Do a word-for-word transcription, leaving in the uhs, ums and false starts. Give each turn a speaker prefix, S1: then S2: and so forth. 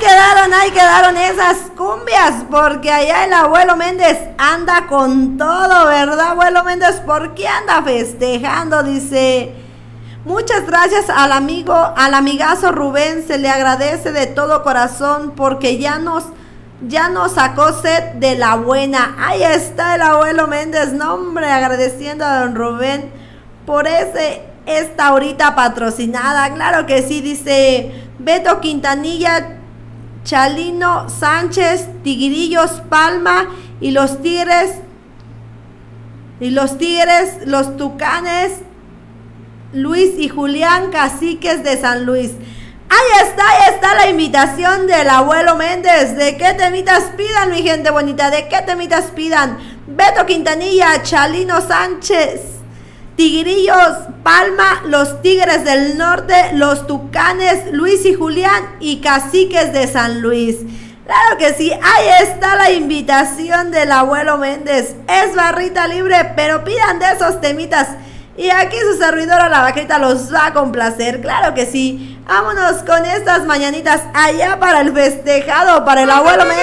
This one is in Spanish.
S1: quedaron, ahí quedaron esas cumbias, porque allá el abuelo Méndez anda con todo, ¿verdad, abuelo Méndez? ¿Por qué anda festejando? Dice, muchas gracias al amigo, al amigazo Rubén, se le agradece de todo corazón, porque ya nos, ya nos sacó sed de la buena. Ahí está el abuelo Méndez, no hombre, agradeciendo a don Rubén por ese, esta ahorita patrocinada, claro que sí, dice Beto Quintanilla, Chalino Sánchez, Tigrillos Palma y los Tigres, y los Tigres, los Tucanes, Luis y Julián, Caciques de San Luis. Ahí está, ahí está la invitación del abuelo Méndez. ¿De qué temitas pidan, mi gente bonita? ¿De qué temitas pidan? Beto Quintanilla, Chalino Sánchez, Tigrillos Palma, los Tigres del Norte, los Tucanes, Luis y Julián y Caciques de San Luis. Claro que sí, ahí está la invitación del abuelo Méndez. Es barrita libre, pero pidan de esos temitas. Y aquí su servidora la vaquita los va a complacer, claro que sí. Vámonos con estas mañanitas allá para el festejado, para el abuelo Méndez.